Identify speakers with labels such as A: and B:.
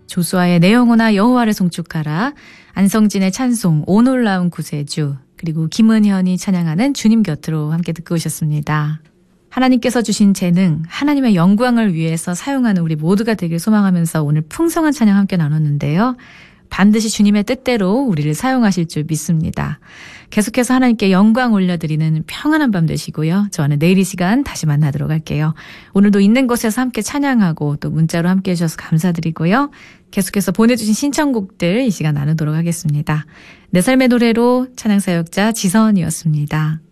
A: 조수아의 내 영혼아 여호와를 송축하라, 안성진의 찬송 오 놀라운 구세주, 그리고 김은현이 찬양하는 주님 곁으로 함께 듣고 오셨습니다. 하나님께서 주신 재능, 하나님의 영광을 위해서 사용하는 우리 모두가 되길 소망하면서 오늘 풍성한 찬양 함께 나눴는데요. 반드시 주님의 뜻대로 우리를 사용하실 줄 믿습니다. 계속해서 하나님께 영광 올려드리는 평안한 밤 되시고요. 저는 내일 이 시간 다시 만나도록 할게요. 오늘도 있는 곳에서 함께 찬양하고 또 문자로 함께 해주셔서 감사드리고요. 계속해서 보내주신 신청곡들 이 시간 나누도록 하겠습니다. 내 삶의 노래로 찬양사역자 지선이었습니다.